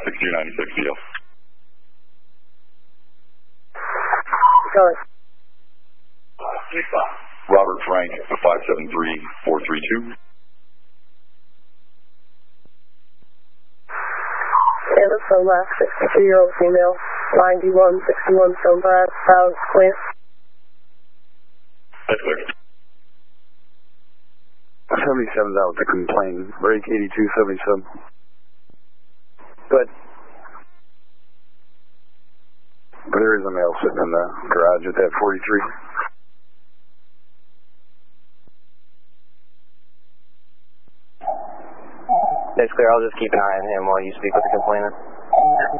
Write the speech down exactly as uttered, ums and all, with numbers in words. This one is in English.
six two nine six, deal. Sorry. Robert Frank, five seven three four three two. Amber from last sixty-two-year-old female, ninety-one sixty-one from Brad, South, clear. That's clear. seventy-seven's out to complain, break eighty-two seventy-seven. Good. There is a male sitting in the garage at that forty-three. That's clear. I'll just keep an eye on him while you speak with the complainant.